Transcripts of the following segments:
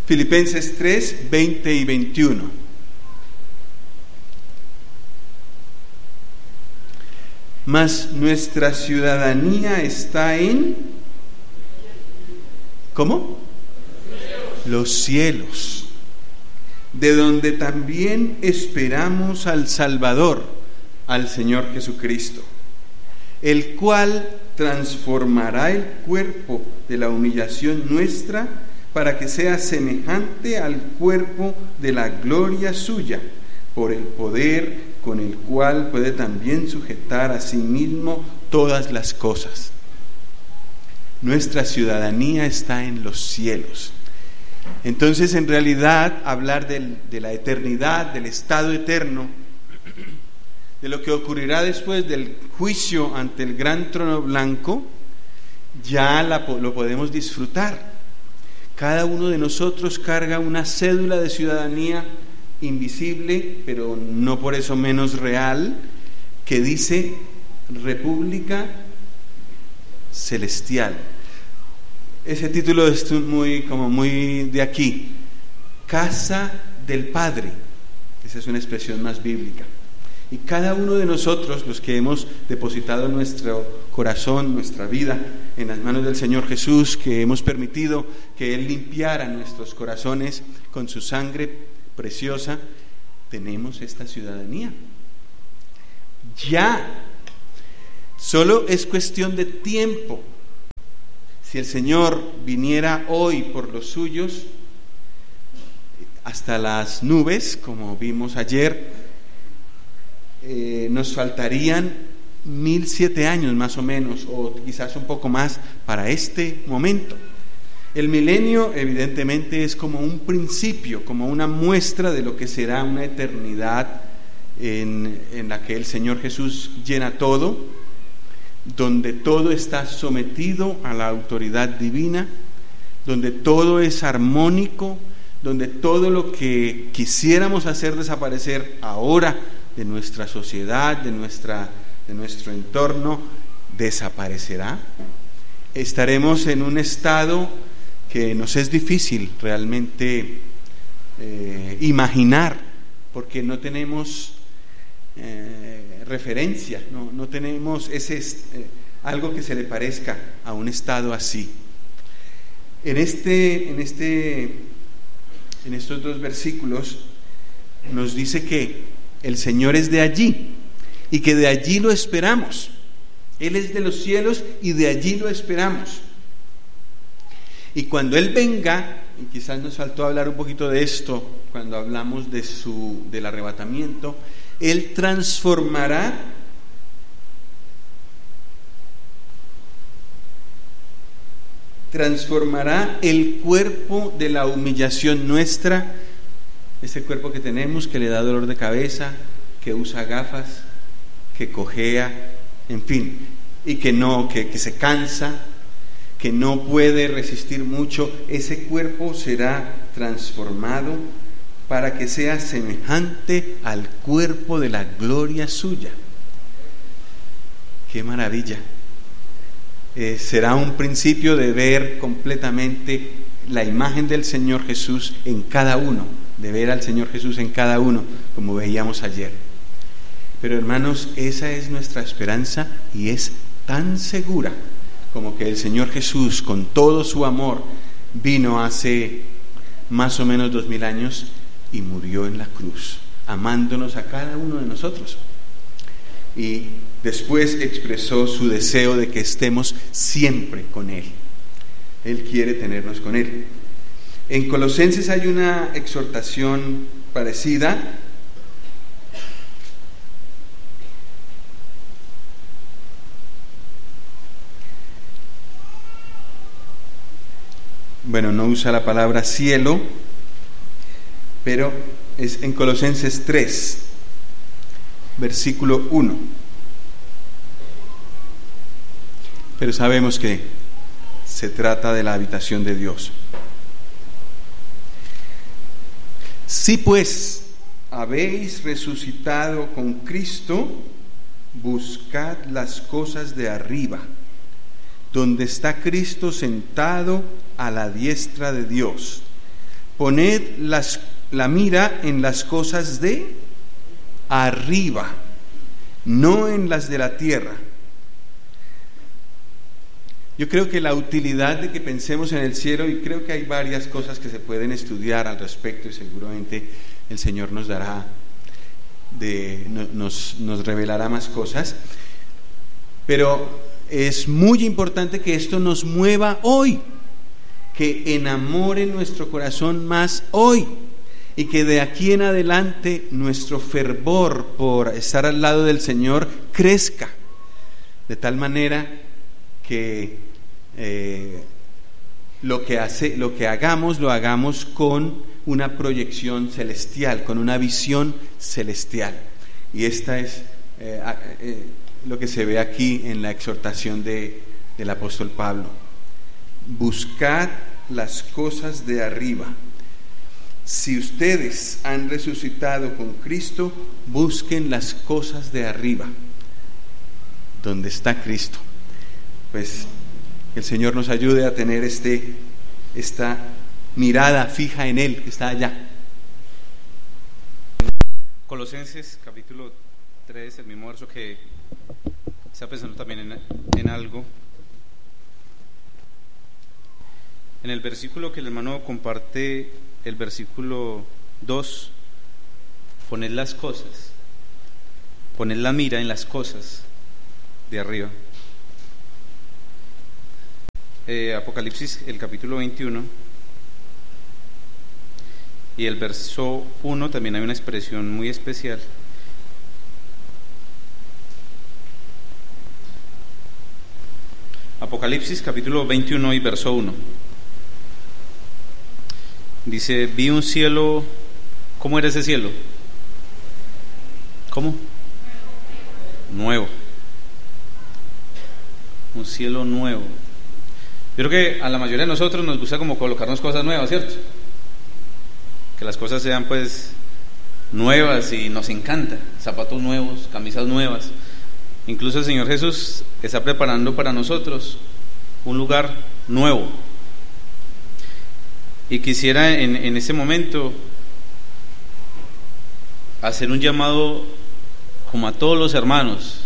Filipenses 3, 20 y 21. Mas nuestra ciudadanía está en... ¿Cómo? Los cielos, de donde también esperamos al Salvador, al Señor Jesucristo, el cual transformará el cuerpo de la humillación nuestra para que sea semejante al cuerpo de la gloria suya, por el poder con el cual puede también sujetar a sí mismo todas las cosas. Nuestra ciudadanía está en los cielos. Entonces, en realidad, hablar de la eternidad, del estado eterno, de lo que ocurrirá después del juicio ante el gran trono blanco, ya lo podemos disfrutar. Cada uno de nosotros carga una cédula de ciudadanía invisible, pero no por eso menos real, que dice República Celestial. Ese título es muy de aquí, Casa del Padre. Esa es una expresión más bíblica. Y cada uno de nosotros, los que hemos depositado nuestro corazón, nuestra vida en las manos del Señor Jesús, que hemos permitido que Él limpiara nuestros corazones con su sangre preciosa, tenemos esta ciudadanía. Ya, solo es cuestión de tiempo. Si el Señor viniera hoy por los suyos, hasta las nubes, como vimos ayer, nos faltarían 1007 años más o menos, o quizás un poco más, para este momento. El milenio evidentemente es como un principio, como una muestra de lo que será una eternidad en la que el Señor Jesús llena todo, donde todo está sometido a la autoridad divina, donde todo es armónico, donde todo lo que quisiéramos hacer desaparecer ahora de nuestra sociedad, de nuestro entorno, desaparecerá. Estaremos en un estado que nos es difícil realmente imaginar, porque no tenemos referencia, no tenemos algo que se le parezca a un estado así. En estos dos versículos nos dice que el Señor es de allí y que de allí lo esperamos. Él es de los cielos y de allí lo esperamos. Y cuando Él venga, y quizás nos faltó hablar un poquito de esto cuando hablamos del arrebatamiento, Él transformará el cuerpo de la humillación nuestra, ese cuerpo que tenemos, que le da dolor de cabeza, que usa gafas, que cojea, en fin, y que se cansa, que no puede resistir mucho. Ese cuerpo será transformado para que sea semejante al cuerpo de la gloria suya. ¡Qué maravilla! Será un principio de ver completamente la imagen del Señor Jesús en cada uno, de ver al Señor Jesús en cada uno, como veíamos ayer. Pero hermanos, esa es nuestra esperanza y es tan segura como que el Señor Jesús, con todo su amor, vino hace más o menos 2000 años y murió en la cruz, amándonos a cada uno de nosotros. Y después expresó su deseo de que estemos siempre con Él. Él quiere tenernos con Él. En Colosenses hay una exhortación parecida. Bueno, no usa la palabra cielo, pero es en Colosenses 3, versículo 1. Pero sabemos que se trata de la habitación de Dios. Si pues habéis resucitado con Cristo, buscad las cosas de arriba, donde está Cristo sentado a la diestra de Dios. poned la mira en las cosas de arriba, no en las de la tierra. Yo creo que la utilidad de que pensemos en el cielo, y creo que hay varias cosas que se pueden estudiar al respecto, y seguramente el Señor nos dará, nos revelará más cosas, pero es muy importante que esto nos mueva hoy, que enamore nuestro corazón más hoy, y que de aquí en adelante nuestro fervor por estar al lado del Señor crezca, de tal manera que lo que hagamos, lo hagamos con una proyección celestial, con una visión celestial. Y esta es lo que se ve aquí en la exhortación del apóstol Pablo. Buscad las cosas de arriba. Si ustedes han resucitado con Cristo, busquen las cosas de arriba, donde está Cristo. Pues que el Señor nos ayude a tener esta mirada fija en Él, que está allá. Colosenses capítulo 3, el mismo verso que está pensando también en algo. En el versículo que el hermano comparte, el versículo 2, poned las cosas, poned la mira en las cosas de arriba. Apocalipsis, el capítulo 21 y el verso 1 también hay una expresión muy especial. Apocalipsis capítulo 21 y verso 1 dice: vi un cielo. ¿Cómo era ese cielo? ¿Cómo? Nuevo. Un cielo nuevo. Yo creo que a la mayoría de nosotros nos gusta como colocarnos cosas nuevas, ¿cierto? Que las cosas sean pues nuevas, y nos encanta. Zapatos nuevos, camisas nuevas. Incluso el Señor Jesús está preparando para nosotros un lugar nuevo. Y quisiera en este momento hacer un llamado como a todos los hermanos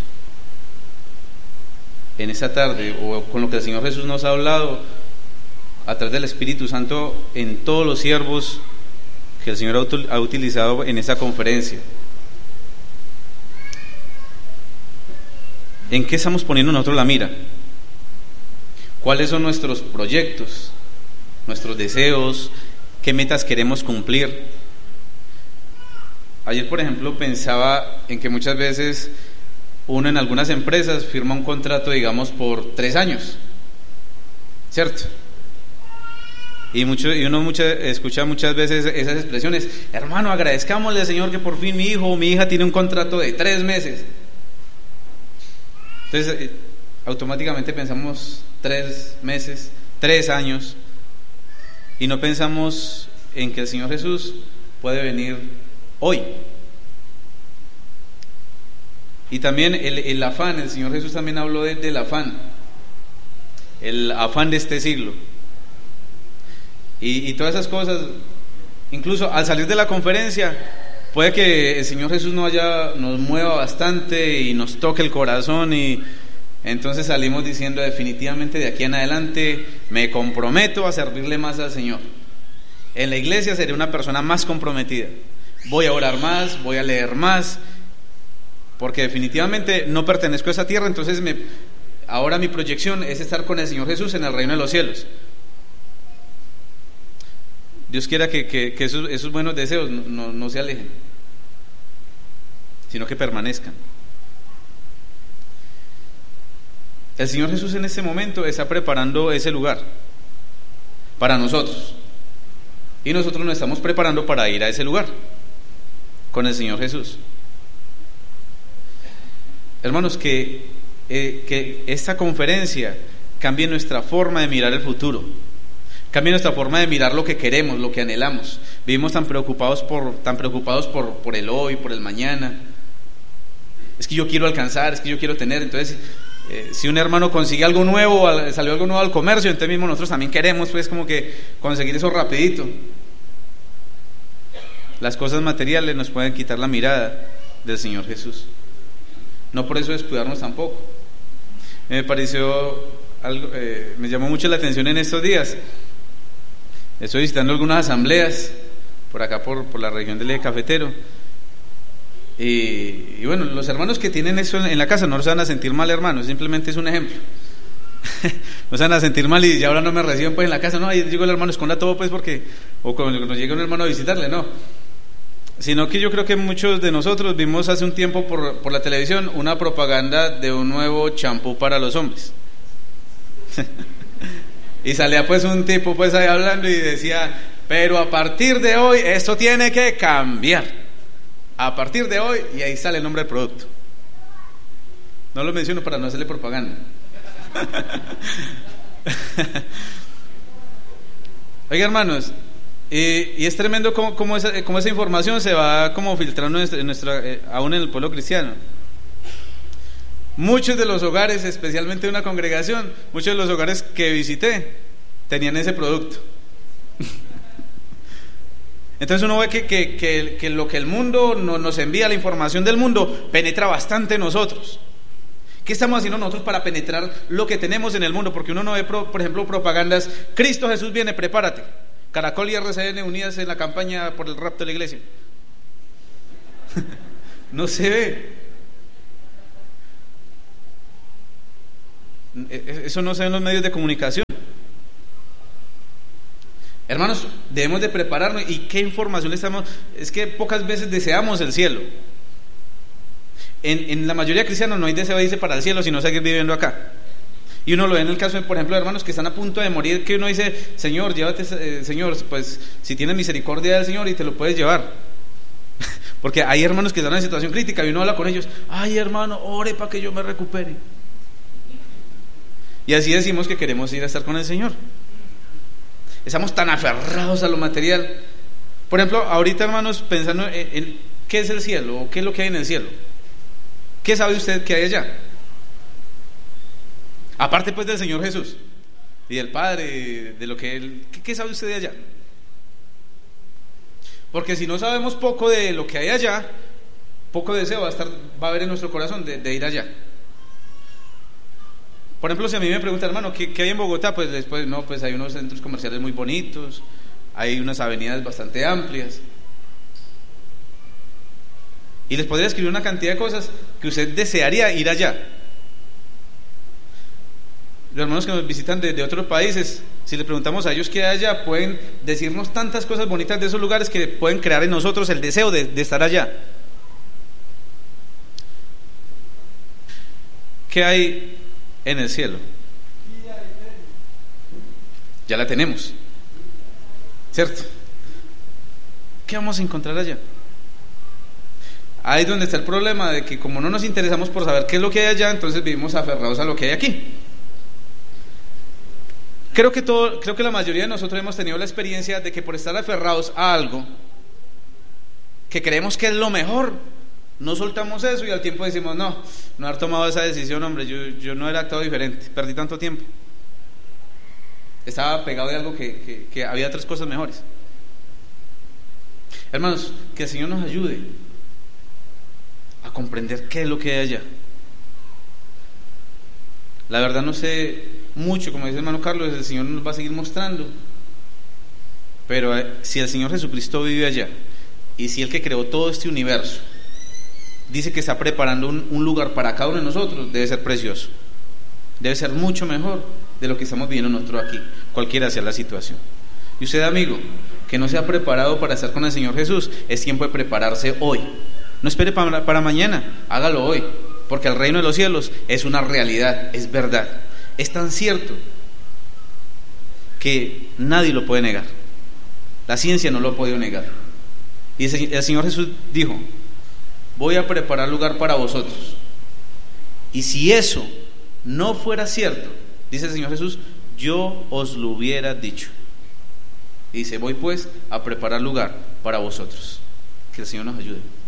en esta tarde, o con lo que el Señor Jesús nos ha hablado a través del Espíritu Santo en todos los siervos que el Señor ha utilizado en esta conferencia. ¿En qué estamos poniendo nosotros la mira? ¿Cuáles son nuestros proyectos, nuestros deseos? ¿Qué metas queremos cumplir? Ayer, por ejemplo, pensaba en que muchas veces uno en algunas empresas firma un contrato, digamos, por 3 años, ¿cierto? Y uno escucha muchas veces esas expresiones: hermano, agradezcámosle al Señor que por fin mi hijo o mi hija tiene un contrato de 3 meses. Entonces, automáticamente pensamos 3 meses, 3 años, y no pensamos en que el Señor Jesús puede venir hoy. Y también el afán, el Señor Jesús también habló del afán, el afán de este siglo. Y todas esas cosas, incluso al salir de la conferencia, puede que el Señor Jesús nos mueva bastante y nos toque el corazón, y entonces salimos diciendo: definitivamente de aquí en adelante me comprometo a servirle más al Señor. En la iglesia seré una persona más comprometida, voy a orar más, voy a leer más, porque definitivamente no pertenezco a esa tierra. Entonces ahora mi proyección es estar con el Señor Jesús en el reino de los cielos. Dios quiera que esos buenos deseos no se alejen, sino que permanezcan. El Señor Jesús en este momento está preparando ese lugar para nosotros, y nosotros nos estamos preparando para ir a ese lugar con el Señor Jesús. Hermanos, que esta conferencia cambie nuestra forma de mirar el futuro, cambie nuestra forma de mirar lo que queremos, lo que anhelamos. Vivimos tan preocupados por el hoy, por el mañana. Es que yo quiero alcanzar, es que yo quiero tener. Entonces, si un hermano consigue algo nuevo, salió algo nuevo al comercio, entonces mismo nosotros también queremos pues como que conseguir eso rapidito. las cosas materiales nos pueden quitar la mirada del Señor Jesús. No por eso descuidarnos tampoco. Me pareció algo, me llamó mucho la atención en estos días. Estoy visitando algunas asambleas por acá, por la región del Eje Cafetero. Y bueno, los hermanos que tienen eso en la casa no se van a sentir mal, hermanos, simplemente es un ejemplo. No se van a sentir mal y ya ahora no me reciben pues en la casa, no, ahí llegó el hermano, esconda todo pues porque, o cuando nos llega un hermano a visitarle, no. Sino que yo creo que muchos de nosotros vimos hace un tiempo por la televisión una propaganda de un nuevo champú para los hombres. Y salía pues un tipo pues ahí hablando y decía, pero a partir de hoy esto tiene que cambiar. A partir de hoy, y ahí sale el nombre del producto. No lo menciono para no hacerle propaganda. Oiga, hermanos, y es tremendo cómo esa información se va como filtrando aún en el pueblo cristiano. Muchos de los hogares, especialmente una congregación, muchos de los hogares que visité tenían ese producto. Entonces uno ve que lo que el mundo nos envía, la información del mundo, penetra bastante en nosotros. ¿Qué estamos haciendo nosotros para penetrar lo que tenemos en el mundo? Porque uno no ve, por ejemplo, propagandas, Cristo Jesús viene, prepárate. Caracol y RCN unidas en la campaña por el rapto de la iglesia. No se ve. Eso no se ve en los medios de comunicación. Hermanos, debemos de prepararnos. ¿Y qué información le estamos? Es que pocas veces deseamos el cielo. En la mayoría de cristianos no hay deseo de irse para el cielo, sino seguir viviendo acá. Y uno lo ve en el caso, por ejemplo, de hermanos que están a punto de morir, que uno dice, Señor, llévate, Señor, pues si tienes misericordia del Señor y te lo puedes llevar. Porque hay hermanos que están en situación crítica y uno habla con ellos, ay hermano, ore para que yo me recupere. Y así decimos que queremos ir a estar con el Señor. Estamos tan aferrados a lo material. Por ejemplo, ahorita, hermanos, pensando en qué es el cielo o qué es lo que hay en el cielo. ¿Qué sabe usted que hay allá? Aparte pues del Señor Jesús y del Padre, de lo que Él... ¿Qué sabe usted de allá? Porque si no sabemos poco de lo que hay allá, poco deseo va a haber en nuestro corazón de ir allá. Por ejemplo, si a mí me preguntan, hermano, ¿qué hay en Bogotá? Pues después, no, pues hay unos centros comerciales muy bonitos, hay unas avenidas bastante amplias. Y les podría escribir una cantidad de cosas que usted desearía ir allá. Los hermanos que nos visitan de otros países, si les preguntamos a ellos qué hay allá, pueden decirnos tantas cosas bonitas de esos lugares que pueden crear en nosotros el deseo de estar allá. ¿Qué hay en el cielo? Ya la tenemos, ¿cierto? ¿Qué vamos a encontrar allá? Ahí es donde está el problema, de que como no nos interesamos por saber qué es lo que hay allá, entonces vivimos aferrados a lo que hay aquí. Creo que la mayoría de nosotros hemos tenido la experiencia de que por estar aferrados a algo que creemos que es lo mejor, no soltamos eso y al tiempo decimos, no haber tomado esa decisión, hombre, yo no hubiera actuado diferente, perdí tanto tiempo, estaba pegado de algo que había otras cosas mejores. Hermanos, que el Señor nos ayude a comprender qué es lo que hay allá. La verdad no sé mucho, como dice el hermano Carlos, el Señor nos va a seguir mostrando, pero si el Señor Jesucristo vive allá y si el que creó todo este universo dice que está preparando un lugar para cada uno de nosotros, debe ser precioso, debe ser mucho mejor de lo que estamos viviendo nosotros aquí, cualquiera sea la situación. Y usted, amigo, que no se ha preparado para estar con el Señor Jesús, es tiempo de prepararse hoy. No espere para mañana, hágalo hoy, porque el reino de los cielos es una realidad, es verdad. Es tan cierto que nadie lo puede negar. La ciencia no lo ha podido negar. Y el Señor Jesús dijo, voy a preparar lugar para vosotros. Y si eso no fuera cierto, dice el Señor Jesús, yo os lo hubiera dicho. Y dice, voy pues a preparar lugar para vosotros. Que el Señor nos ayude.